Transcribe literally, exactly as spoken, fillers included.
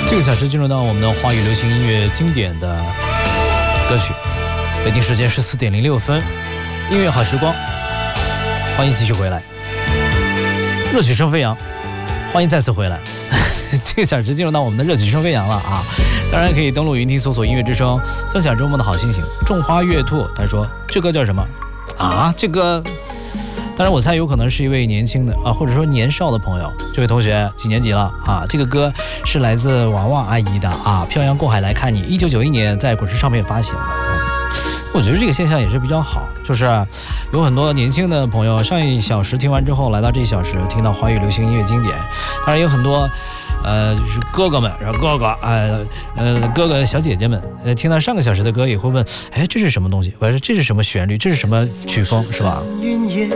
这个小时进入到我们的华语流行音乐经典的歌曲。北京时间十四点零六分，音乐好时光，欢迎继续回来。热曲声飞扬，欢迎再次回来。这个小时进入到我们的热曲声飞扬了啊！当然可以登录云听搜索音乐之声，分享周末的好心情。种花月兔他说这歌叫什么啊？这个当然我猜有可能是一位年轻的啊，或者说年少的朋友。这位同学几年级了啊？这个歌是来自娃娃阿姨的啊，漂洋过海来看你，一九九一年在滚石唱片发行的。我觉得这个现象也是比较好，就是有很多年轻的朋友上一小时听完之后来到这一小时听到华语流行音乐经典，当然有很多呃就是哥哥们哥哥呃呃哥哥小姐姐们呃听到上个小时的歌也会问，哎这是什么东西，我说这是什么旋律，这是什么曲风，是吧？